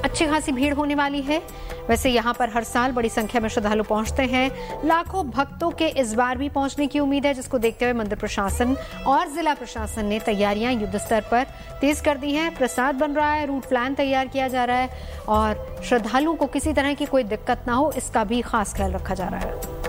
अच्छी खासी भीड़ होने वाली है। वैसे यहाँ पर हर साल बड़ी संख्या में श्रद्धालु पहुंचते हैं। लाखों भक्तों के इस बार भी पहुंचने की उम्मीद है, जिसको देखते हुए मंदिर प्रशासन और जिला प्रशासन ने तैयारियां युद्ध स्तर पर तेज कर दी हैं। प्रसाद बन रहा है, रूट प्लान तैयार किया जा रहा है और श्रद्धालुओं को किसी तरह की कोई दिक्कत ना हो, इसका भी खास ख्याल रखा जा रहा है।